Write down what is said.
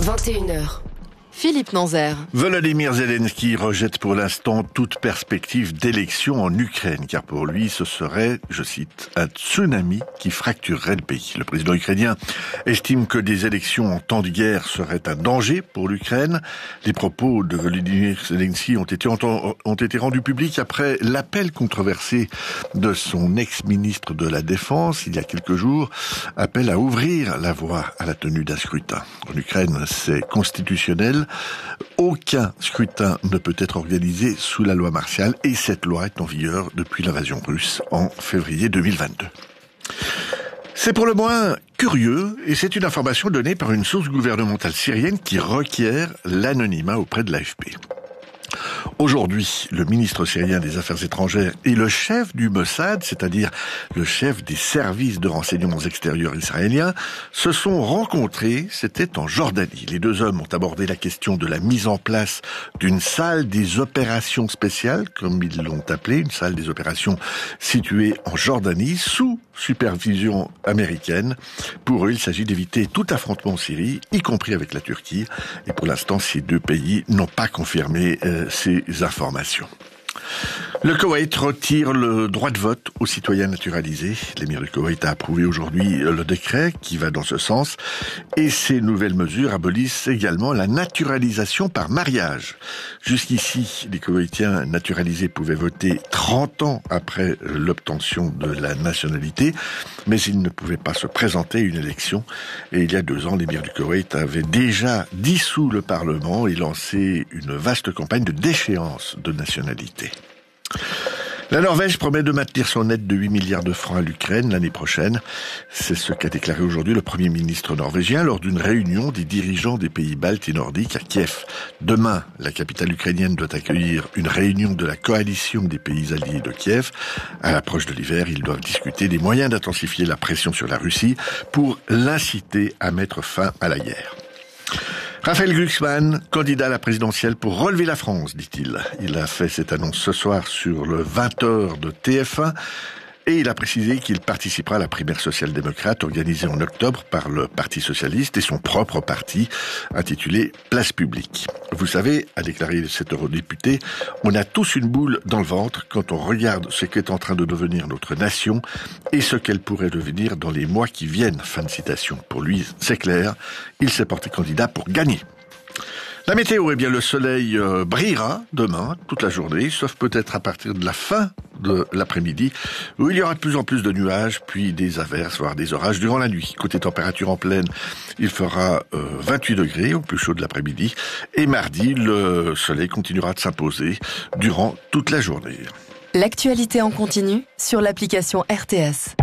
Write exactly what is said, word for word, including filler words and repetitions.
vingt et une heures. Philippe Nanzer. Volodymyr Zelensky rejette pour l'instant toute perspective d'élection en Ukraine, car pour lui, ce serait, je cite, un tsunami qui fracturerait le pays. Le président ukrainien estime que des élections en temps de guerre seraient un danger pour l'Ukraine. Les propos de Volodymyr Zelensky ont été, ont été rendus publics après l'appel controversé de son ex-ministre de la Défense, il y a quelques jours, appel à ouvrir la voie à la tenue d'un scrutin. En Ukraine, c'est constitutionnel. Aucun scrutin ne peut être organisé sous la loi martiale et cette loi est en vigueur depuis l'invasion russe en février deux mille vingt-deux. C'est pour le moins curieux et c'est une information donnée par une source gouvernementale syrienne qui requiert l'anonymat auprès de l'A F P. Aujourd'hui, le ministre syrien des Affaires étrangères et le chef du Mossad, c'est-à-dire le chef des services de renseignements extérieurs israéliens, se sont rencontrés, c'était en Jordanie. Les deux hommes ont abordé la question de la mise en place d'une salle des opérations spéciales, comme ils l'ont appelé, une salle des opérations située en Jordanie, sous supervision américaine. Pour eux, il s'agit d'éviter tout affrontement en Syrie, y compris avec la Turquie. Et pour l'instant, ces deux pays n'ont pas confirmé euh, ces informations. Le Koweït retire le droit de vote aux citoyens naturalisés. L'émir du Koweït a approuvé aujourd'hui le décret qui va dans ce sens. Et ces nouvelles mesures abolissent également la naturalisation par mariage. Jusqu'ici, les Koweïtiens naturalisés pouvaient voter trente ans après l'obtention de la nationalité, mais ils ne pouvaient pas se présenter à une élection. Et il y a deux ans, l'émir du Koweït avait déjà dissous le Parlement et lancé une vaste campagne de déchéance de nationalité. La Norvège promet de maintenir son aide de huit milliards de francs à l'Ukraine l'année prochaine. C'est ce qu'a déclaré aujourd'hui le Premier ministre norvégien lors d'une réunion des dirigeants des pays baltes et nordiques à Kiev. Demain, la capitale ukrainienne doit accueillir une réunion de la coalition des pays alliés de Kiev. À l'approche de l'hiver, ils doivent discuter des moyens d'intensifier la pression sur la Russie pour l'inciter à mettre fin à la guerre. Raphaël Glucksmann, candidat à la présidentielle pour relever la France, dit-il. Il a fait cette annonce ce soir sur le vingt heures de T F un et il a précisé qu'il participera à la primaire social-démocrate organisée en octobre par le Parti socialiste et son propre parti intitulé Place publique. Vous savez, a déclaré cet eurodéputé, on a tous une boule dans le ventre quand on regarde ce qu'est en train de devenir notre nation et ce qu'elle pourrait devenir dans les mois qui viennent. Fin de citation. Pour lui, c'est clair, il s'est porté candidat pour gagner. La météo, eh bien, le soleil euh, brillera demain, toute la journée, sauf peut-être à partir de la fin de l'après-midi, où il y aura de plus en plus de nuages, puis des averses, voire des orages durant la nuit. Côté température en pleine, il fera euh, vingt-huit degrés au plus chaud de l'après-midi. Et mardi, le soleil continuera de s'imposer durant toute la journée. L'actualité en continu sur l'application R T S.